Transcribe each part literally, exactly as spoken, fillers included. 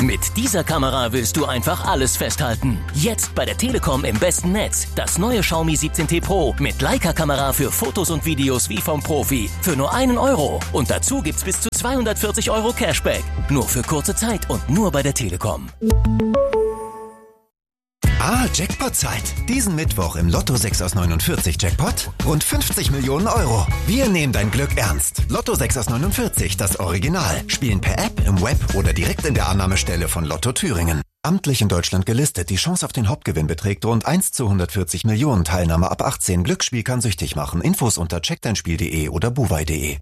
Mit dieser Kamera willst du einfach alles festhalten. Jetzt bei der Telekom im besten Netz. Das neue Xiaomi siebzehn T Pro mit Leica-Kamera für Fotos und Videos wie vom Profi. Für nur einen Euro. Und dazu gibt's bis zu zweihundertvierzig Euro Cashback. Nur für kurze Zeit und nur bei der Telekom. Ah, Jackpot-Zeit. Diesen Mittwoch im Lotto sechs aus neunundvierzig Jackpot rund fünfzig Millionen Euro. Wir nehmen dein Glück ernst. Lotto sechs aus neunundvierzig, das Original. Spielen per App, im Web oder direkt in der Annahmestelle von Lotto Thüringen. Amtlich in Deutschland gelistet. Die Chance auf den Hauptgewinn beträgt rund eins zu hundertvierzig Millionen. Teilnahme ab achtzehn. Glücksspiel kann süchtig machen. Infos unter checkdeinspiel punkt de oder buwei punkt de.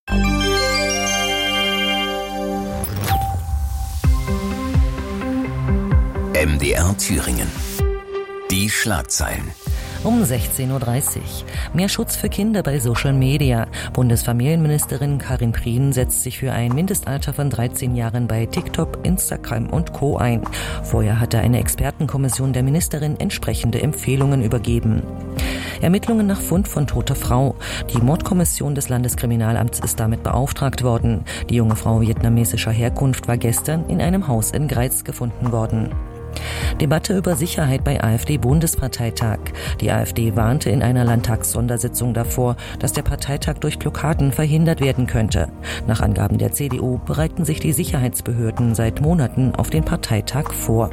M D R Thüringen. Die Schlagzeilen. Um sechzehn Uhr dreißig. Mehr Schutz für Kinder bei Social Media. Bundesfamilienministerin Karin Prien setzt sich für ein Mindestalter von dreizehn Jahren bei TikTok, Instagram und Co. ein. Vorher hatte eine Expertenkommission der Ministerin entsprechende Empfehlungen übergeben. Ermittlungen nach Fund von toter Frau. Die Mordkommission des Landeskriminalamts ist damit beauftragt worden. Die junge Frau vietnamesischer Herkunft war gestern in einem Haus in Greiz gefunden worden. Debatte über Sicherheit bei AfD-Bundesparteitag. Die AfD warnte in einer Landtagssondersitzung davor, dass der Parteitag durch Blockaden verhindert werden könnte. Nach Angaben der C D U bereiten sich die Sicherheitsbehörden seit Monaten auf den Parteitag vor.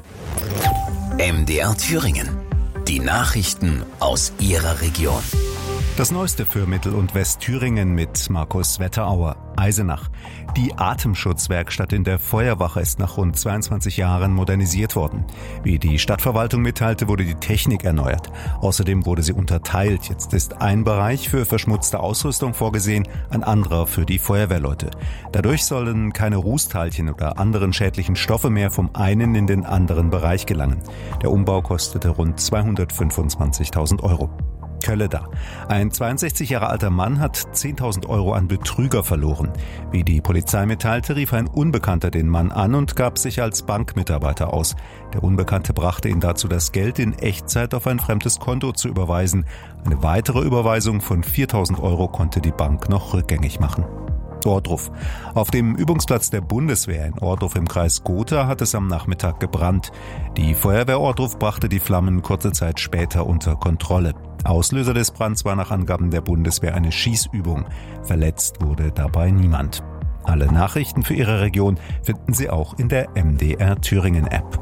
M D R Thüringen. Die Nachrichten aus Ihrer Region. Das Neueste für Mittel- und Westthüringen mit Markus Wetterauer. Eisenach. Die Atemschutzwerkstatt in der Feuerwache ist nach rund zweiundzwanzig Jahren modernisiert worden. Wie die Stadtverwaltung mitteilte, wurde die Technik erneuert. Außerdem wurde sie unterteilt. Jetzt ist ein Bereich für verschmutzte Ausrüstung vorgesehen, ein anderer für die Feuerwehrleute. Dadurch sollen keine Rußteilchen oder anderen schädlichen Stoffe mehr vom einen in den anderen Bereich gelangen. Der Umbau kostete rund zweihundertfünfundzwanzigtausend Euro. Kölleda. Ein zweiundsechzig Jahre alter Mann hat zehntausend Euro an Betrüger verloren. Wie die Polizei mitteilte, rief ein Unbekannter den Mann an und gab sich als Bankmitarbeiter aus. Der Unbekannte brachte ihn dazu, das Geld in Echtzeit auf ein fremdes Konto zu überweisen. Eine weitere Überweisung von viertausend Euro konnte die Bank noch rückgängig machen. Ohrdruf. Auf dem Übungsplatz der Bundeswehr in Ohrdruf im Kreis Gotha hat es am Nachmittag gebrannt. Die Feuerwehr Ohrdruf brachte die Flammen kurze Zeit später unter Kontrolle. Auslöser des Brands war nach Angaben der Bundeswehr eine Schießübung. Verletzt wurde dabei niemand. Alle Nachrichten für Ihre Region finden Sie auch in der M D R Thüringen App.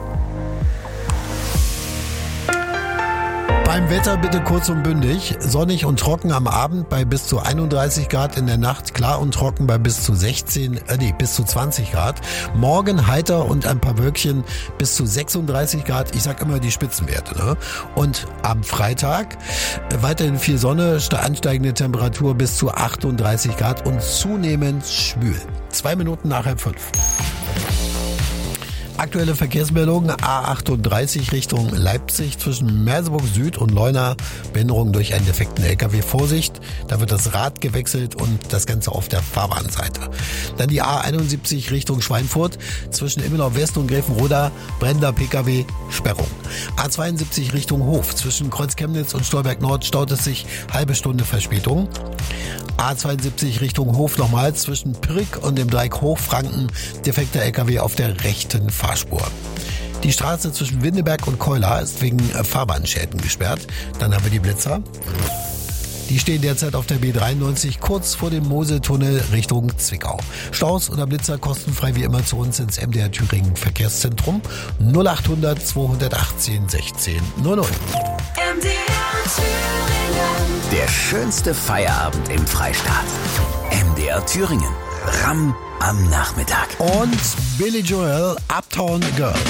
Beim Wetter bitte kurz und bündig. Sonnig und trocken am Abend bei bis zu einunddreißig Grad, in der Nacht klar und trocken bei bis zu sechzehn, äh, nee, bis zu zwanzig Grad. Morgen heiter und ein paar Wölkchen bis zu sechsunddreißig Grad. Ich sag immer die Spitzenwerte, ne? Und am Freitag äh, weiterhin viel Sonne, ansteigende Temperatur bis zu achtunddreißig Grad und zunehmend schwül. Zwei Minuten nach halb fünf. Aktuelle Verkehrsmeldungen: A achtunddreißig Richtung Leipzig zwischen Merseburg Süd und Leuna. Behinderung durch einen defekten L K W. Vorsicht, da wird das Rad gewechselt und das Ganze auf der Fahrbahnseite. Dann die A einundsiebzig Richtung Schweinfurt zwischen Immenau West und Gräfenroda. Brennender P K W, Sperrung. A zweiundsiebzig Richtung Hof zwischen Kreuz Chemnitz und Stolberg Nord staut es sich, halbe Stunde Verspätung. A zweiundsiebzig Richtung Hof nochmal zwischen Pirk und dem Dreieck Hochfranken. Defekter L K W auf der rechten Fahrspur. Die Straße zwischen Windeberg und Keular ist wegen Fahrbahnschäden gesperrt. Dann haben wir die Blitzer. Die stehen derzeit auf der B dreiundneunzig kurz vor dem Moseltunnel Richtung Zwickau. Staus oder Blitzer kostenfrei wie immer zu uns ins M D R Thüringen Verkehrszentrum null achthundert zweihundertachtzehn sechzehn null null. M D R Thüringen. Der schönste Feierabend im Freistaat. M D R Thüringen. Ram am Nachmittag. Und Billy Joel, Uptown Girl.